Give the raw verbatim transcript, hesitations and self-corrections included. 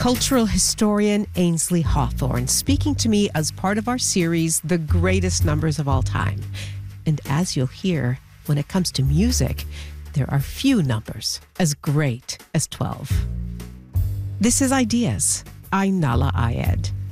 cultural historian Ainsley Hawthorne, speaking to me as part of our series, The Greatest Numbers of All Time. And as you'll hear, when it comes to music, there are few numbers as great as twelve. This is Ideas. I'm Nahlah Ayed.